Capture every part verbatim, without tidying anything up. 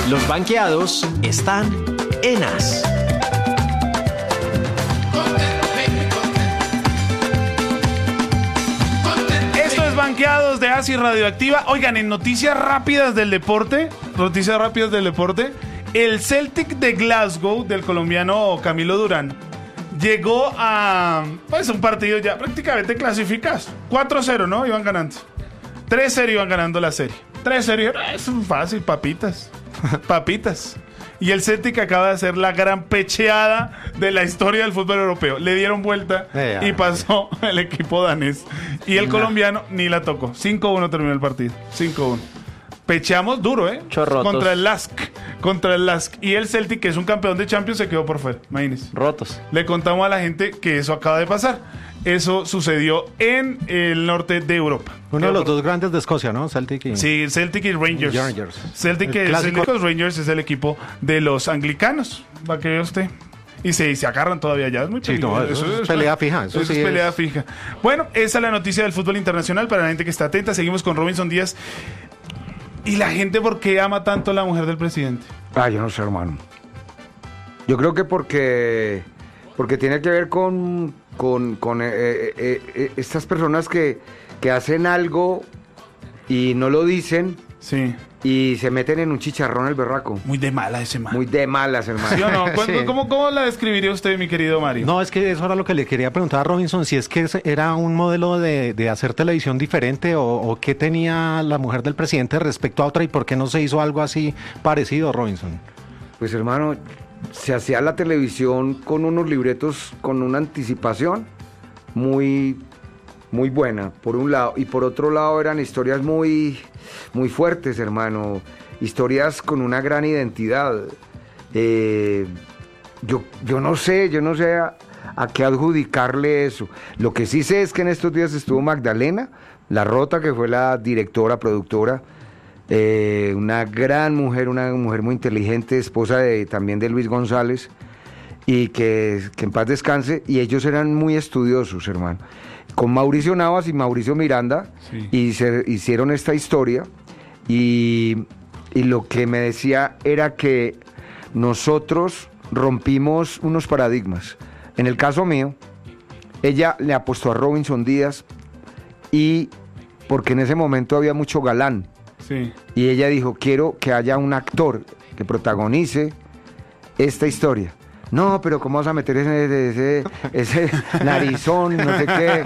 Los banqueados están en As. Esto es Banqueados de As y Radioactiva. Oigan, en noticias rápidas del deporte, noticias rápidas del deporte, el Celtic de Glasgow del colombiano Camilo Durán llegó a pues un partido ya prácticamente clasificado. cuatro cero, ¿no? Iban ganando. tres cero iban ganando la serie. tres cero, es fácil, papitas. Papitas. Y el Celtic acaba de hacer la gran pecheada de la historia del fútbol europeo. Le dieron vuelta Eh, y pasó el equipo danés. Y el Nah. colombiano ni la tocó. cinco uno terminó el partido. cinco uno. Pecheamos duro, ¿eh? Chorrotos. Contra el Lask. Contra el Lask. Y el Celtic, que es un campeón de Champions, se quedó por fuera. Imagínense. Rotos. Le contamos a la gente que eso acaba de pasar. Eso sucedió en el norte de Europa. Uno de los dos grandes de Escocia, ¿no? Celtic y... Sí, Celtic y Rangers. Y Rangers. Celtic, El que es el clásico. equipo de los Rangers, es el equipo de los anglicanos. Va que vea usted. Y se, se agarran todavía ya. Es muy Sí, peligroso. no, eso es pelea fija, eso Eso sí es pelea es- fija. Bueno, esa es la noticia del fútbol internacional para la gente que está atenta. Seguimos con Robinson Díaz. ¿Y la gente por qué ama tanto a la mujer del presidente? Ah, yo no sé, hermano. Yo creo que porque, porque tiene que ver con, con, con eh, eh, eh, eh, estas personas que, que hacen algo y no lo dicen Sí. y se meten en un chicharrón el berraco. Muy de mala ese man. Muy de malas, hermano. ¿Sí o no? ¿Cuándo- Sí. ¿Cómo, cómo la describiría usted, mi querido Mario? No, es que eso era lo que le quería preguntar a Robinson, si es que ese era un modelo de, de hacer televisión diferente o, o qué tenía la mujer del presidente respecto a otra y por qué no se hizo algo así parecido, Robinson. Pues hermano, se hacía la televisión con unos libretos con una anticipación muy, muy buena, por un lado. Y por otro lado eran historias muy, muy fuertes, hermano. Historias con una gran identidad. Eh, yo, yo no sé, yo no sé a, a qué adjudicarle eso. Lo que sí sé es que en estos días estuvo Magdalena, la Rota, que fue la directora, productora. Eh, una gran mujer, una mujer muy inteligente, esposa de, también de Luis González, y que, que en paz descanse, y ellos eran muy estudiosos, hermano, con Mauricio Navas y Mauricio Miranda, Sí. y se hicieron esta historia, y, y lo que me decía era que nosotros rompimos unos paradigmas. En el caso mío, ella le apostó a Robinson Díaz, y porque en ese momento había mucho galán, Sí. y ella dijo, quiero que haya un actor que protagonice esta historia. No, pero ¿cómo vas a meter ese, ese, ese narizón, no sé qué?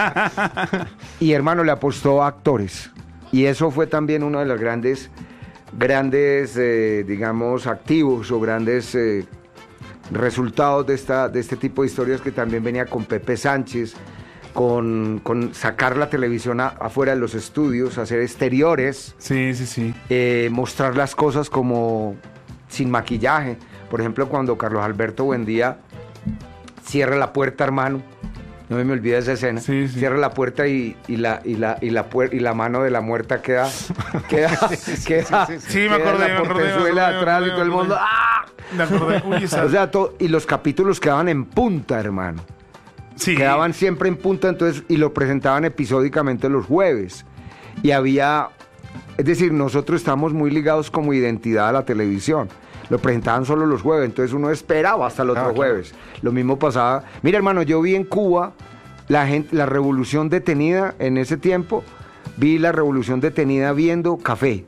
Y hermano, le apostó a actores. Y eso fue también uno de los grandes, grandes, eh, digamos, activos o grandes eh, resultados de, esta, de este tipo de historias, que también venía con Pepe Sánchez, con, con sacar la televisión a- afuera de los estudios, hacer exteriores, Sí, sí, sí. eh, mostrar las cosas como sin maquillaje. Por ejemplo, cuando Carlos Alberto Buendía cierra la puerta, hermano, no me olvida esa escena, Sí, sí. cierra la puerta y, y, la, y, la, y, la puer- y la mano de la muerta queda, queda, queda, Sí, me queda en acordé, la me acordé, me portezuela acordé, me atrás y acordé, todo el me mundo, acordé. ¡ah! Me acordé. Uy, esa- O sea, to- y los capítulos quedaban en punta, hermano. sí. Quedaban siempre en punta, entonces, y lo presentaban episódicamente los jueves. Y había, es decir, nosotros estamos muy ligados como identidad a la televisión. Lo presentaban solo los jueves, entonces uno esperaba hasta el otro Ah, claro. jueves. Lo mismo pasaba. Mira, hermano, yo vi en Cuba la gente, la revolución detenida en ese tiempo. Vi la revolución detenida viendo café.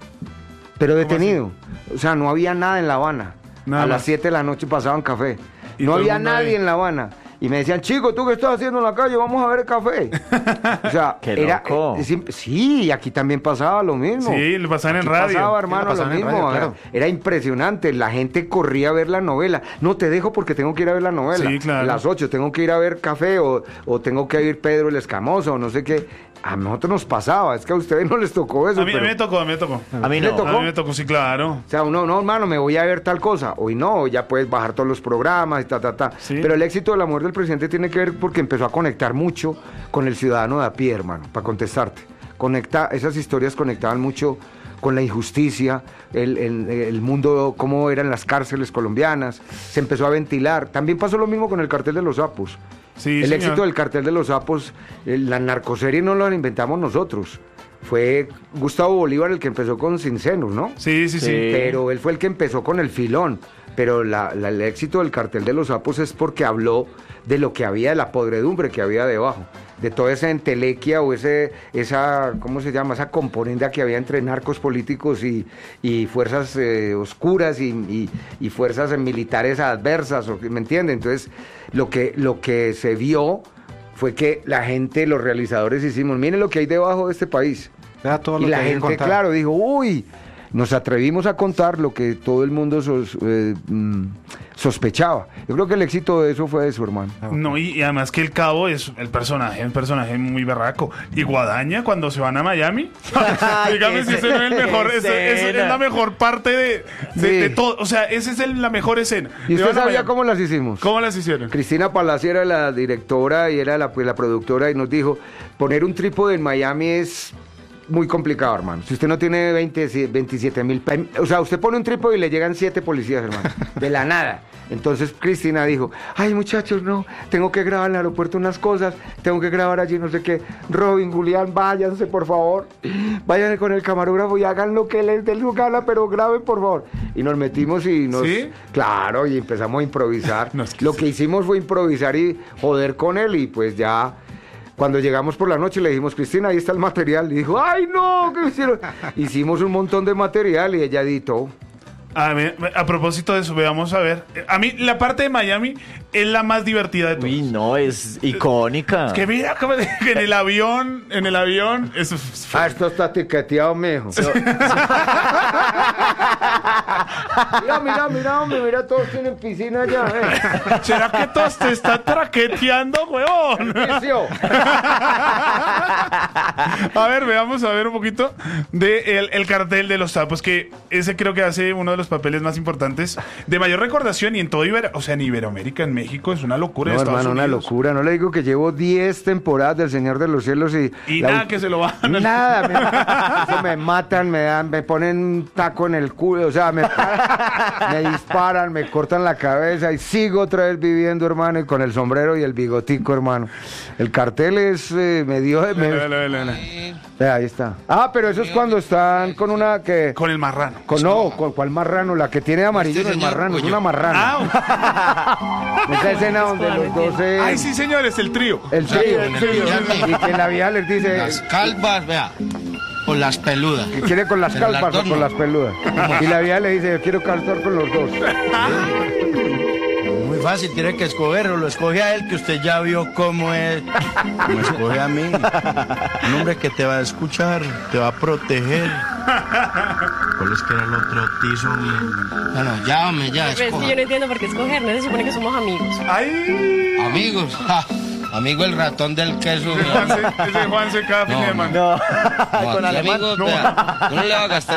Pero detenido. O sea, no había nada en La Habana. Nada a más. las siete de la noche pasaban café. Y No todo el había mundo nadie ahí. en La Habana. Y me decían, chico, ¿tú qué estás haciendo en la calle? Vamos a ver el café. O sea, Qué era... loco. eh, sim- sí, aquí también pasaba lo mismo. Sí, lo pasaban en Aquí radio. pasaba, Sí, hermano, lo lo pasaban en mismo. radio, era- claro. Era impresionante. La gente corría a ver la novela. No, te dejo porque tengo que ir a ver la novela. Sí, claro. A las ocho tengo que ir a ver café o, o tengo que ir Pedro el Escamoso o no sé qué. A nosotros nos pasaba. Es que a ustedes no les tocó eso. A mí, a mí pero- me tocó, a mí me tocó. A mí ¿Le no. tocó? A mí me tocó, sí, claro. O sea, uno, no, hermano, me voy a ver tal cosa. Hoy no, hoy ya puedes bajar todos los programas y ta, ta, ta. Sí. Pero el éxito de la mujer del presidente tiene que ver porque empezó a conectar mucho con el ciudadano de a pie, hermano, para contestarte. Conecta, esas historias conectaban mucho con la injusticia, el, el- el mundo, cómo eran las cárceles colombianas. Se empezó a ventilar. También pasó lo mismo con el cartel de los sapos. Sí, el señor. éxito del cartel de los sapos, eh, la narcoserie no la inventamos nosotros. fue Gustavo Bolívar el que empezó con Sin Senos, ¿no? Sí, sí, sí. Sí. Pero él fue el que empezó con el filón. Pero la- la- el éxito del Cartel de los Sapos es porque habló de lo que había, de la podredumbre que había debajo, de toda esa entelequia o ese, esa, ¿cómo se llama? Esa componenda que había entre narcos políticos y, y fuerzas eh, oscuras y, y- y fuerzas militares adversas, o- ¿me entiende? Entonces, lo que, lo que se vio fue que la gente, los realizadores hicimos, miren lo que hay debajo de este país. Vea todo Y lo la que hay que gente, contar. claro, dijo, uy, nos atrevimos a contar lo que todo el mundo sos- eh, mm, sospechaba. Yo creo que el éxito de eso fue eso, hermano. No, y, y además que el Cabo es el personaje, un personaje muy berraco. Y Guadaña, cuando se van a Miami, dígame si ese no es el mejor, ese- ese es la mejor parte de, de, Sí. de todo. O sea, esa es el- la mejor escena. ¿Y Se usted van a sabía Miami. cómo las hicimos? ¿Cómo las hicieron? Cristina Palacio era la directora y era la, pues, la productora y nos dijo, poner un trípode en Miami es muy complicado, hermano. Si usted no tiene veinte, veintisiete mil, o sea, usted pone un trípode y le llegan siete policías, hermano, de la nada. Entonces Cristina dijo, ay muchachos, no, tengo que grabar en el aeropuerto unas cosas, tengo que grabar allí no sé qué. Robin, Julián, váyanse por favor, váyanse con el camarógrafo y hagan lo que les dé su gana, pero graben por favor. Y nos metimos y nos... ¿Sí? Claro, y empezamos a improvisar. No, es que Lo sí. que hicimos fue improvisar y joder con él y pues ya... Cuando llegamos por la noche le dijimos, Cristina, ahí está el material. Y dijo, ay no, ¿qué hicieron? Hicimos un montón de material y ella editó. A, ver, a propósito de eso, veamos a ver. A mí la parte de Miami es la más divertida de todas. Uy, no, es icónica. Es que mira, como de- que en el avión, en el avión, eso es- Ah, esto está tiqueteado, mijo. Mira, mira, mira, hombre, mira, todos tienen piscina ya, eh. ¿Será que todos te están traqueteando, huevón? Vicio. A ver, veamos a ver un poquito de el, el Cartel de los Sapos, que ese creo que hace uno de los papeles más importantes, de mayor recordación y en todo Ibero, o sea, en Iberoamérica, en México, es una locura. No, en Estados hermano, una Unidos. locura. No le digo que llevo diez temporadas del Señor de los Cielos y... Y la nada ul- que se lo van a... Nada, me, eso me matan, me dan, me ponen un taco en el culo, o sea, me, me disparan, me cortan la cabeza y sigo otra vez viviendo, hermano, y con el sombrero y el bigotico, hermano. El cartel es, eh, me dio, me- Vela, vela, vela, vela. Vea, ahí está. Ah, pero eso es cuando están con una que, Con el marrano. con, no, con cuál marrano, la que tiene amarillo no es marrano, es una marrana. Ah, Esa escena donde los dos, eh, ay, sí, señores, el trío. el trío, el trío, Miami. y que la vieja les dice Las calvas, vea, con las peludas. que quiere con las Pero el calvas o actor con no. las peludas. Y la vieja le dice, yo quiero calzar con los dos. Muy fácil, tiene que escogerlo. Lo escoge a él, que usted ya vio cómo es. Me escoge a mí. Un hombre que te va a escuchar, te va a proteger. ¿Cuál es que era el otro tizo? Bueno, llámame ya, Pero es que yo no entiendo por qué escoger, no se supone que somos amigos. Ay, Amigos, ja, amigo el ratón del queso. mi Juanse, amor. ese Juanse cada fin No, de no. semana. No, No, con aquí, alemán. amigos, vea, uno le va a gastar